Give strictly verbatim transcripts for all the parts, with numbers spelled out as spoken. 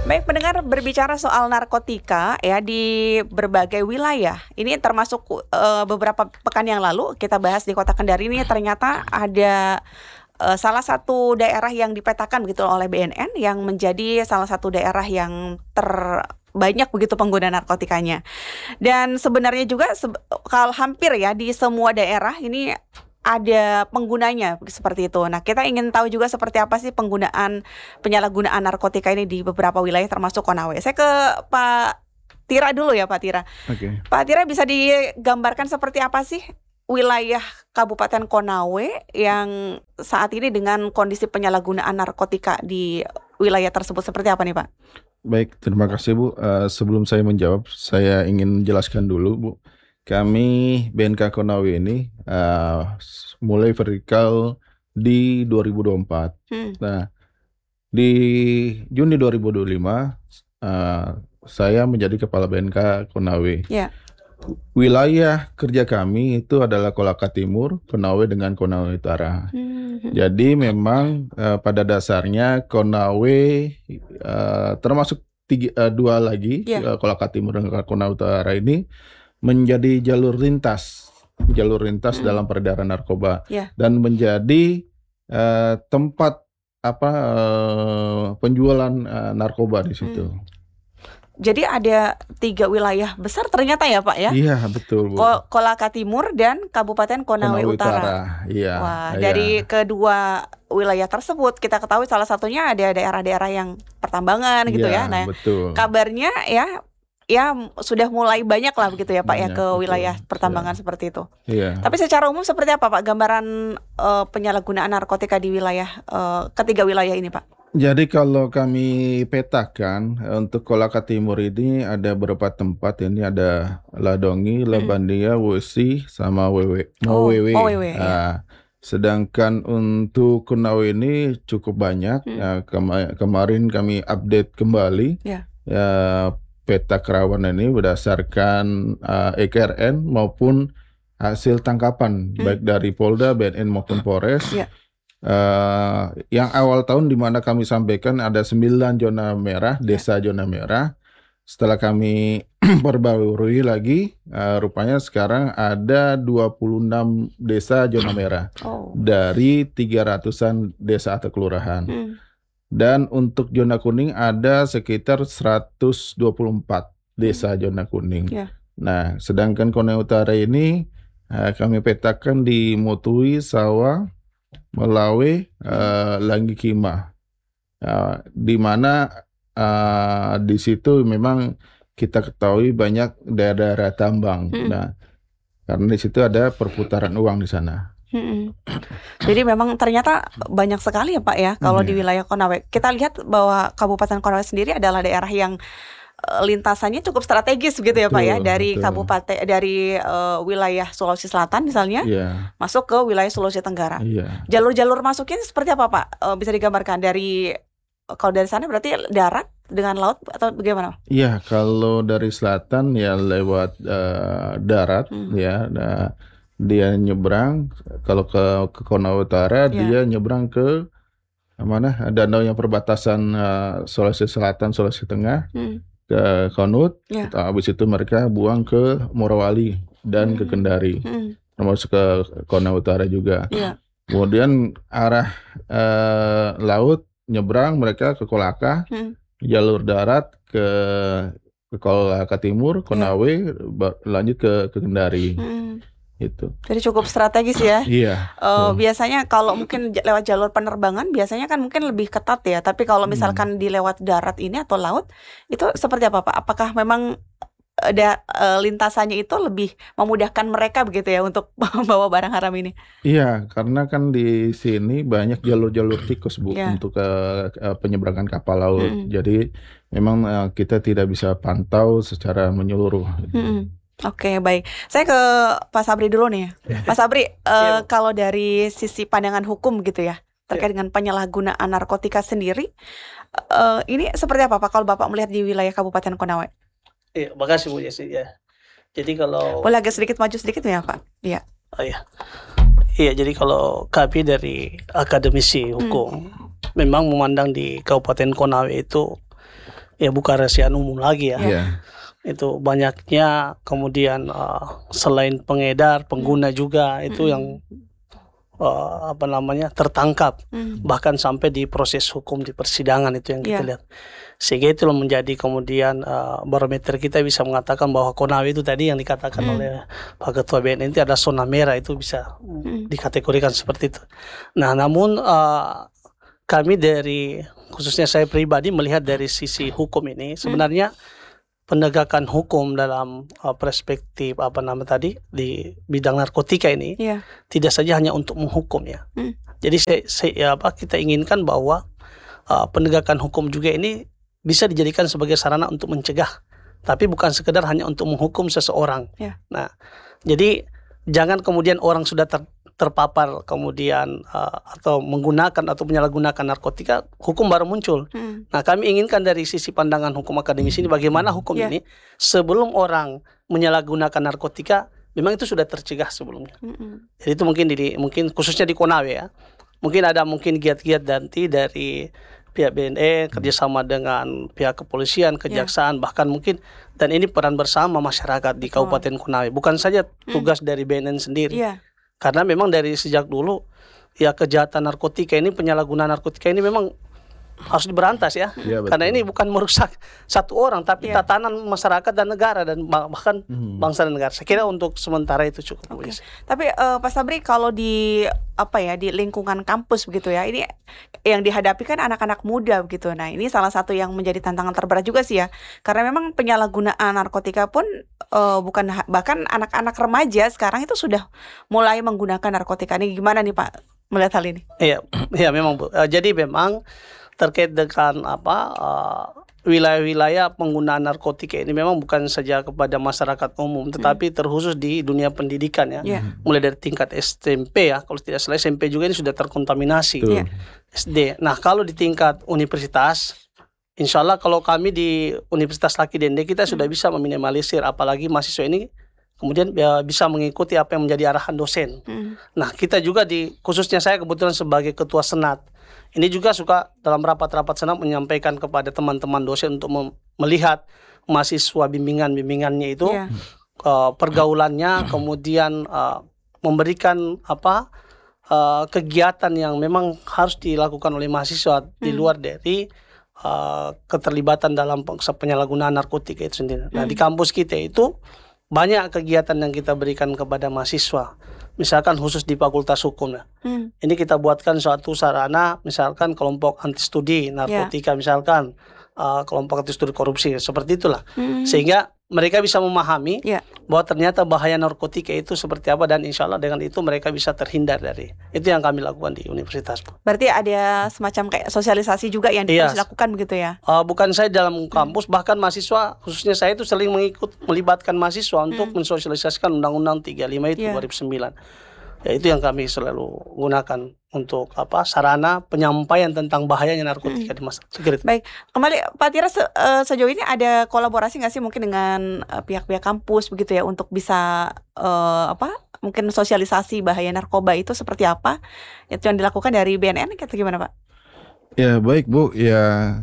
Baik pendengar, berbicara soal narkotika ya di berbagai wilayah. Ini termasuk uh, beberapa pekan yang lalu kita bahas di Kota Kendari ini ternyata ada uh, salah satu daerah yang dipetakan begitu oleh B N N yang menjadi salah satu daerah yang terbanyak begitu pengguna narkotikanya. Dan sebenarnya juga se- kalau hampir ya di semua daerah ini ada penggunanya seperti itu. Nah, kita ingin tahu juga seperti apa sih penggunaan penyalahgunaan narkotika ini di beberapa wilayah termasuk Konawe. Saya ke Pak Tira dulu ya, Pak Tira. Oke. Pak Tira, bisa digambarkan seperti apa sih wilayah Kabupaten Konawe yang saat ini dengan kondisi penyalahgunaan narkotika di wilayah tersebut seperti apa nih, Pak? Baik, terima kasih Bu. Uh, sebelum saya menjawab, saya ingin menjelaskan dulu Bu. Kami B N K Konawe ini uh, mulai vertikal di dua ribu dua puluh empat. Hmm. Nah, di Juni dua ribu dua puluh lima uh, saya menjadi kepala B N K Konawe. Yeah. Wilayah kerja kami itu adalah Kolaka Timur, Konawe dengan Konawe Utara. Hmm. Jadi memang uh, pada dasarnya Konawe uh, termasuk tiga, uh, dua lagi, yeah. uh, Kolaka Timur dan Konawe Utara ini menjadi jalur lintas, jalur lintas hmm. dalam peredaran narkoba, yeah. dan menjadi uh, tempat apa uh, penjualan uh, narkoba di situ. Hmm. Jadi ada tiga wilayah besar ternyata ya Pak ya? Iya betul Bu. Ko- Kolaka Timur dan Kabupaten Konawe, Konawe Utara. Utara. Iya. Wah, iya. Dari kedua wilayah tersebut kita ketahui salah satunya ada daerah-daerah yang pertambangan gitu iya, ya. Nah, betul. Kabarnya ya. Ya sudah mulai banyak lah begitu ya Pak banyak, ya ke betul. wilayah pertambangan ya. Seperti itu. Iya. Tapi secara umum seperti apa Pak gambaran uh, penyalahgunaan narkotika di wilayah uh, ketiga wilayah ini Pak? Jadi kalau kami petakan untuk Kolaka Timur ini ada beberapa tempat, ini ada Ladongi, Labandia, Wesi sama Wewe. Oh, Wewe. Oh, Wewe. Nah, ya. Sedangkan untuk Konawe ini cukup banyak. Hmm. Ya, kema- kemarin kami update kembali. Ya. Ya, peta kerawanan ini berdasarkan uh, E K R N maupun hasil tangkapan hmm. baik dari Polda, B N N maupun Polres. Yeah. Uh, yang awal tahun di mana kami sampaikan ada sembilan zona merah, desa yeah. zona merah. Setelah kami perbarui lagi, uh, rupanya sekarang ada dua puluh enam desa zona merah oh. dari tiga ratusan desa atau kelurahan. Hmm. Dan untuk zona kuning ada sekitar seratus dua puluh empat desa zona kuning. Yeah. Nah, sedangkan Konawe Utara ini uh, kami petakan di Motui, Sawah, Melawe, uh, Langgi Kima, uh, di mana uh, di situ memang kita ketahui banyak daerah-daerah tambang. Hmm. Nah, karena di situ ada perputaran uang di sana. Hmm. Jadi memang ternyata banyak sekali ya Pak ya kalau hmm. di wilayah Konawe. Kita lihat bahwa Kabupaten Konawe sendiri adalah daerah yang uh, lintasannya cukup strategis begitu ya betul, Pak ya, dari betul. kabupaten dari uh, wilayah Sulawesi Selatan misalnya yeah. masuk ke wilayah Sulawesi Tenggara. Yeah. Jalur-jalur masuknya seperti apa Pak? Uh, bisa digambarkan dari kalau dari sana berarti darat dengan laut atau bagaimana? Iya, kalau dari selatan ya lewat uh, darat hmm. ya. Nah, dia nyebrang kalau ke ke Konawe Utara yeah. dia nyebrang ke mana danau yang perbatasan uh, Sulawesi Selatan Sulawesi Tengah hmm. ke Konut yeah. habis itu mereka buang ke Morowali dan hmm. ke Kendari hmm. termasuk ke Konawe Utara juga yeah. kemudian arah uh, laut nyebrang mereka ke Kolaka hmm. jalur darat ke ke Kolaka Timur Konawe yeah. lanjut ke ke Kendari hmm. itu. Jadi cukup strategis ya. Iya. Uh, hmm. Biasanya kalau mungkin lewat jalur penerbangan biasanya kan mungkin lebih ketat ya. Tapi kalau misalkan hmm. di lewat darat ini atau laut itu seperti apa Pak? Apakah memang ada uh, lintasannya itu lebih memudahkan mereka begitu ya untuk membawa barang haram ini? Iya, karena kan di sini banyak jalur-jalur tikus Bu yeah. untuk uh, uh, penyeberangan kapal laut. Hmm. Jadi memang uh, kita tidak bisa pantau secara menyeluruh. Hmm. Oke, okay, baik. Saya ke Pak Sabri dulu nih. Pak Sabri, uh, yeah. kalau dari sisi pandangan hukum gitu ya, terkait yeah. dengan penyalahgunaan narkotika sendiri, uh, ini seperti apa Pak kalau Bapak melihat di wilayah Kabupaten Konawe? Iya, makasih Bu Yesi ya. Jadi kalau boleh agak sedikit maju sedikit ya Pak? Iya. Oh iya. Iya, jadi kalau kami dari akademisi hukum hmm. memang memandang di Kabupaten Konawe itu ya bukan rahasia umum lagi ya. Iya. Itu banyaknya kemudian uh, selain pengedar, pengguna juga itu Mm. yang uh, apa namanya tertangkap, Mm. bahkan sampai di proses hukum di persidangan itu yang kita Iya. lihat. Sehingga itu menjadi kemudian uh, barometer kita bisa mengatakan bahwa Konawe itu tadi yang dikatakan Mm. oleh Pak Ketua B N N itu ada zona merah, itu bisa Mm. dikategorikan seperti itu. Nah, namun uh, kami dari khususnya saya pribadi melihat dari sisi hukum ini sebenarnya penegakan hukum dalam uh, perspektif apa nama tadi di bidang narkotika ini Iya. tidak saja hanya untuk menghukum ya. Hmm. Jadi saya, saya ya apa kita inginkan bahwa uh, penegakan hukum juga ini bisa dijadikan sebagai sarana untuk mencegah, tapi bukan sekedar hanya untuk menghukum seseorang. Ya. Nah, jadi jangan kemudian orang sudah ter, terpapar kemudian uh, atau menggunakan atau menyalahgunakan narkotika, hukum baru muncul. Mm. Nah, kami inginkan dari sisi pandangan hukum akademis ini bagaimana hukum Ya. ini sebelum orang menyalahgunakan narkotika memang itu sudah tercegah sebelumnya. Mm-mm. Jadi itu mungkin di mungkin khususnya di Konawe ya. Mungkin ada mungkin giat-giat nanti dari pihak B N E kerjasama dengan pihak kepolisian, kejaksaan, bahkan mungkin dan ini peran bersama masyarakat di Kabupaten Konawe. Bukan saja tugas dari B N N sendiri. Iya. Karena memang dari sejak dulu ya kejahatan narkotika ini, penyalahgunaan narkotika ini memang harus diberantas ya. Iya, betul. Karena ini bukan merusak satu orang tapi Iya. tatanan masyarakat dan negara dan bah- bahkan Hmm. bangsa dan negara. Saya kira untuk sementara itu cukup. Bu Oke. Yesi. Tapi eh, Pak Sabri, kalau di apa ya di lingkungan kampus begitu ya, ini yang dihadapi kan anak-anak muda begitu. Nah, ini salah satu yang menjadi tantangan terberat juga sih ya, karena memang penyalahgunaan narkotika pun eh, bukan ha- bahkan anak-anak remaja sekarang itu sudah mulai menggunakan narkotika. Ini gimana nih Pak melihat hal ini? Iya, iya memang Bu. Eh, jadi memang terkait dengan apa uh, wilayah-wilayah penggunaan narkotika ini memang bukan saja kepada masyarakat umum, tetapi terkhusus di dunia pendidikan ya. Iya. Mulai dari tingkat S M P ya, kalau tidak salah S M P juga ini sudah terkontaminasi. Betul. Iya. S D. Nah, kalau di tingkat universitas, insya Allah kalau kami di Universitas Laki Dende kita sudah bisa meminimalisir, apalagi mahasiswa ini kemudian ya, bisa mengikuti apa yang menjadi arahan dosen. Mm. Nah, kita juga di khususnya saya kebetulan sebagai ketua senat, ini juga suka dalam rapat-rapat senat menyampaikan kepada teman-teman dosen untuk mem- melihat mahasiswa bimbingan-bimbingannya itu Iya. uh, pergaulannya, kemudian uh, memberikan apa uh, kegiatan yang memang harus dilakukan oleh mahasiswa di Hmm. luar dari uh, keterlibatan dalam peng- penyalahgunaan narkotika itu sendiri. Nah, Hmm. di kampus kita itu banyak kegiatan yang kita berikan kepada mahasiswa. Misalkan khusus di Fakultas Hukum ya. Mm. Ini kita buatkan suatu sarana, misalkan kelompok anti studi narkotika, misalkan uh, kelompok anti studi korupsi, seperti itulah. Mm. Sehingga mereka bisa memahami Ya. bahwa ternyata bahaya narkotika itu seperti apa, dan insya Allah dengan itu mereka bisa terhindar dari itu yang kami lakukan di universitas. Berarti ada semacam kayak sosialisasi juga yang Iya. harus dilakukan begitu ya? Uh, bukan saya dalam kampus, bahkan mahasiswa, khususnya saya itu sering mengikut melibatkan mahasiswa untuk mensosialisasikan Undang-Undang tiga puluh lima itu Iya. dua ribu sembilan. Ya, itu yang kami selalu gunakan untuk apa sarana penyampaian tentang bahayanya narkotika di masyarakat. Sekira itu. Baik, kembali Pak Tira, se- eh, sejauh ini ada kolaborasi nggak sih mungkin dengan eh, pihak-pihak kampus begitu ya untuk bisa eh, apa mungkin sosialisasi bahaya narkoba itu seperti apa? Itu yang dilakukan dari B N N atau gimana Pak? Ya baik Bu, ya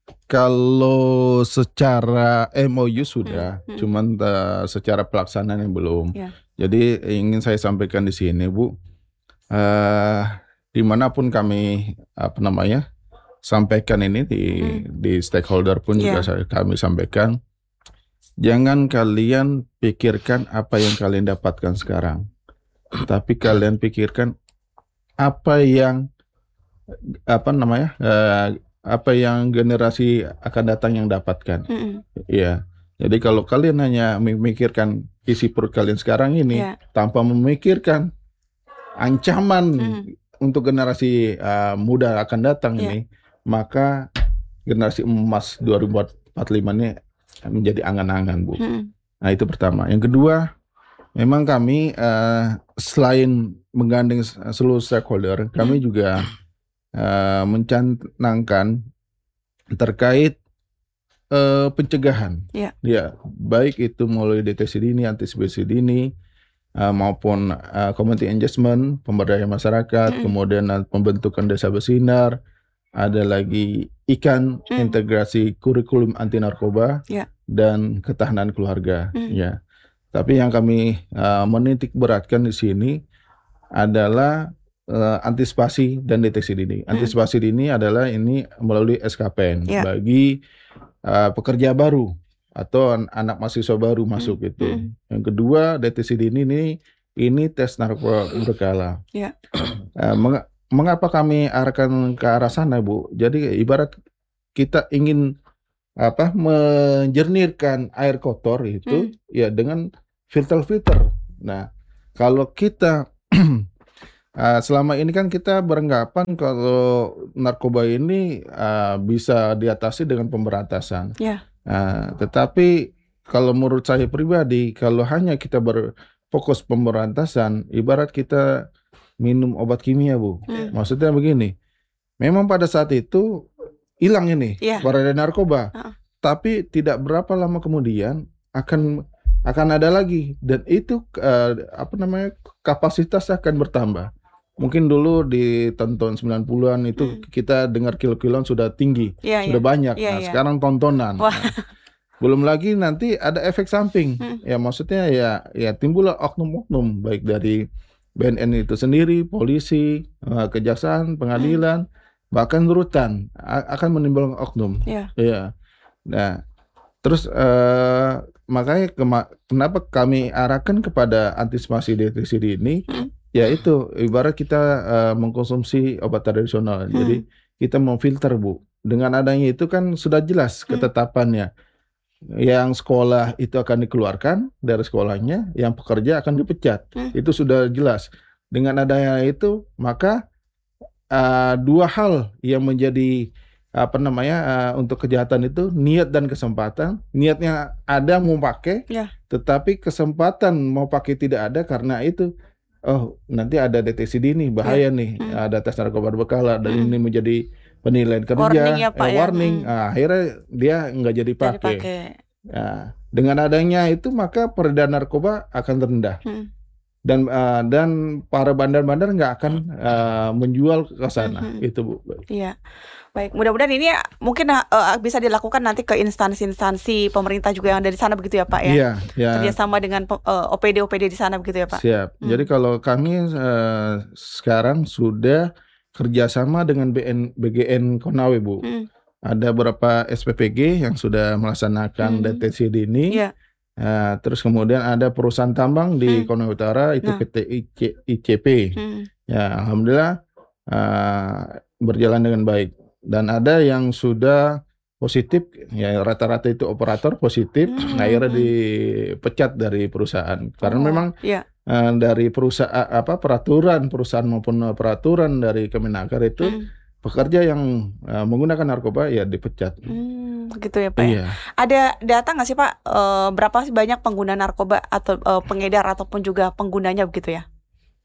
kalau secara M O U sudah, Hmm, hmm. cuman eh, secara pelaksanaan belum. Ya. Jadi ingin saya sampaikan di sini Bu, eh dimanapun kami apa namanya sampaikan ini di Hmm. di stakeholder pun juga Ya. saya, kami sampaikan, jangan kalian pikirkan apa yang kalian dapatkan sekarang, tapi kalian pikirkan apa yang apa namanya eh, apa yang generasi akan datang yang dapatkan. Mm-mm. Iya. Jadi kalau kalian hanya memikirkan isi perut kalian sekarang ini Ya. tanpa memikirkan ancaman Mm. untuk generasi uh, muda akan datang Ya. ini, maka generasi emas dua ribu empat puluh lima ini menjadi angan-angan, Bu. Mm-mm. Nah, itu pertama. Yang kedua, memang kami uh, selain menggandeng seluruh stakeholder, kami juga uh, mencanangkan terkait uh, pencegahan. Ya. Ya, baik itu mulai deteksi dini, antisipasi dini, uh, maupun uh, community engagement, pemberdayaan masyarakat, Mm-mm. kemudian uh, pembentukan desa bersinar, ada lagi ikan Hmm. integrasi kurikulum anti narkoba Ya. dan ketahanan keluarga. Hmm. Ya, tapi yang kami uh, menitik beratkan di sini adalah uh, antisipasi dan deteksi dini. Hmm. Antisipasi dini adalah ini melalui S K P N Ya. bagi uh, pekerja baru atau an- anak mahasiswa baru masuk Hmm. itu. Hmm. Yang kedua, deteksi dini ini ini tes narkoba berkala. Ya. Uh, meng- mengapa kami arahkan ke arah sana, Bu? Jadi ibarat kita ingin apa menjernihkan air kotor itu Hmm. ya dengan filter-filter. Nah, kalau kita uh, selama ini kan kita beranggapan kalau narkoba ini uh, bisa diatasi dengan pemberantasan. Ya. Uh, tetapi kalau menurut saya pribadi, kalau hanya kita berfokus pemberantasan, ibarat kita minum obat kimia, Bu. Hmm. Maksudnya begini, memang pada saat itu hilang ini Iya. beredar narkoba, Uh-uh. tapi tidak berapa lama kemudian akan akan ada lagi dan itu uh, apa namanya kapasitas akan bertambah. Mungkin dulu di tahun sembilan puluhan itu Hmm. kita dengar kilo-kiloan sudah tinggi, Iya, sudah iya. banyak. Iya, Nah, iya. sekarang tontonan. Wah. Nah, belum lagi nanti ada efek samping. Hmm. Ya maksudnya ya ya timbullah oknum-oknum baik dari B N N itu sendiri, polisi, uh, kejaksaan, pengadilan, bahkan rutan a- akan menimbulkan oknum. Iya. Iya. Nah, terus uh, makanya kema- kenapa kami arahkan kepada antisipasi deteksi dini, Hmm. yaitu ibarat kita uh, mengkonsumsi obat tradisional. Hmm. Jadi kita memfilter, Bu. Dengan adanya itu kan sudah jelas Hmm. ketetapannya. Yang sekolah itu akan dikeluarkan dari sekolahnya, yang pekerja akan dipecat. Hmm. Itu sudah jelas. Dengan adanya itu, maka uh, dua hal yang menjadi apa namanya uh, untuk kejahatan itu niat dan kesempatan. Niatnya ada mau pakai, Ya. tetapi kesempatan mau pakai tidak ada karena itu. Oh, nanti ada deteksi dini, bahaya nih, Hmm. ada tes narkoba berkala dan Hmm. ini menjadi penilaian kerja, Warning ya, Pak, eh, ya. warning. Hmm. Ah, akhirnya dia nggak jadi Jadi pakai. pakai. Nah, dengan adanya itu maka peredaran narkoba akan rendah Hmm. dan uh, dan para bandar-bandar nggak akan uh, menjual ke sana. Mhm. Itu, Bu. Iya. Baik, mudah-mudahan ini mungkin uh, bisa dilakukan nanti ke instansi-instansi pemerintah juga yang ada di sana begitu ya, Pak ya. Iya, ya. Kerjasama dengan pe- uh, O P D O P D di sana begitu ya, Pak. Siap. Hmm. Jadi kalau kami uh, sekarang sudah kerjasama dengan B N B G N Konawe, Bu. Hmm. Ada beberapa S P P G yang sudah melaksanakan Hmm. deteksi dini. Iya. Uh, terus kemudian ada perusahaan tambang di Hmm. Konawe Utara itu Nah. P T I C I C P. Hmm. Ya, alhamdulillah uh, berjalan dengan baik. Dan ada yang sudah positif, ya rata-rata itu operator positif, Hmm. akhirnya dipecat dari perusahaan. Karena Oh, memang iya. uh, dari perusahaan apa peraturan perusahaan maupun peraturan dari Kemenaker itu Hmm. pekerja yang uh, menggunakan narkoba ya dipecat. Hmm, gitu ya, Pak ya. Iya. Ada data nggak sih, Pak, eh, berapa sih banyak pengguna narkoba atau eh, pengedar ataupun juga penggunanya begitu ya?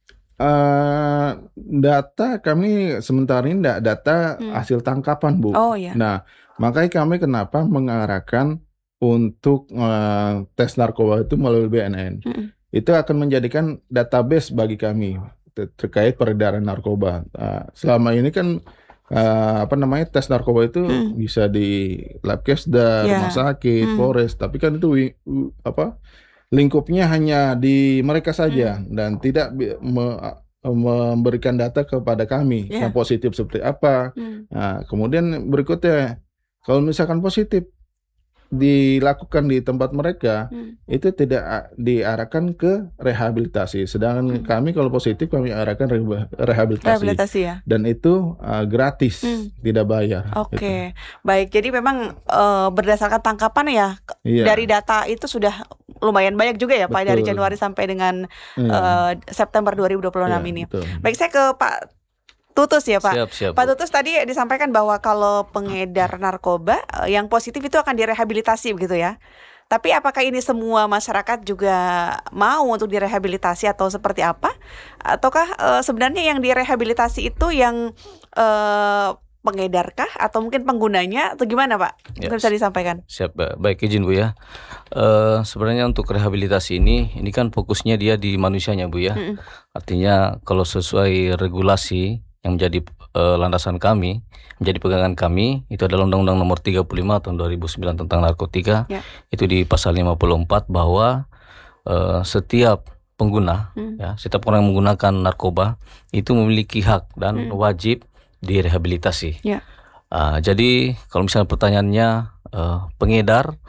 Uh, data kami sementara ini enggak data Hmm. hasil tangkapan, Bu. Oh ya. Nah, makanya kami kenapa mengarahkan untuk uh, tes narkoba itu melalui B N N. Mm-mm. Itu akan menjadikan database bagi kami ter- terkait peredaran narkoba. Uh, selama ini kan uh, apa namanya tes narkoba itu Mm. bisa di Labkesda, Ya. rumah sakit, Mm. Polres, tapi kan itu wi- wi- apa lingkupnya hanya di mereka saja dan tidak bi- me- memberikan data kepada kami Ya. yang positif seperti apa. Hmm. Nah, kemudian berikutnya, kalau misalkan positif dilakukan di tempat mereka, Hmm. itu tidak a- diarahkan ke rehabilitasi. Sedangkan Hmm. kami kalau positif kami arahkan reha- rehabilitasi. Rehabilitasi ya. Dan itu uh, gratis, Hmm. tidak bayar. Oke, baik. Jadi memang eh, berdasarkan tangkapan ya k- Gitu. Iya. dari data itu sudah lumayan banyak juga ya, Pak, dari Betul. Januari sampai dengan Iya. eh, September dua ribu dua puluh enam Iya, ini. betul. Baik, saya ke Pak Tutus ya, Pak. Siap, siap. Pak Bu. Tutus tadi disampaikan bahwa kalau pengedar narkoba eh, yang positif itu akan direhabilitasi begitu ya. Tapi apakah ini semua masyarakat juga mau untuk direhabilitasi atau seperti apa? Ataukah eh, sebenarnya yang direhabilitasi itu yang eh, pengedarkah atau mungkin penggunanya atau gimana, Pak? Ya, Mungkin bisa disampaikan. Siap, Ba- baik izin Bu ya. Eh sebenarnya untuk rehabilitasi ini, ini kan fokusnya dia di manusianya Bu ya. Mm-mm. Artinya kalau sesuai regulasi yang menjadi uh, landasan kami, menjadi pegangan kami itu adalah Undang-Undang Nomor tiga puluh lima Tahun dua ribu sembilan tentang narkotika. Ya. Itu di pasal lima puluh empat bahwa uh, setiap pengguna, hmm. ya, setiap orang yang menggunakan narkoba itu memiliki hak dan hmm. wajib direhabilitasi. Ya. Uh, jadi kalau misalnya pertanyaannya uh, pengedar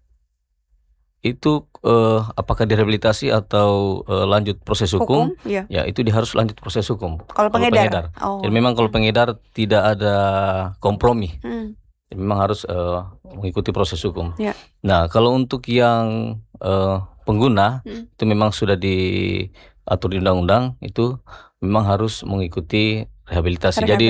itu uh, apakah direhabilitasi atau uh, lanjut proses hukum? hukum ya. ya itu dia harus lanjut proses hukum. Kalau pengedar, pengedar. Oh. Jadi memang kalau pengedar tidak ada kompromi, hmm. jadi memang harus uh, mengikuti proses hukum. Ya. Nah kalau untuk yang uh, pengguna hmm. itu memang sudah diatur di undang-undang, itu memang harus mengikuti rehabilitasi. Rehabilitasi. Jadi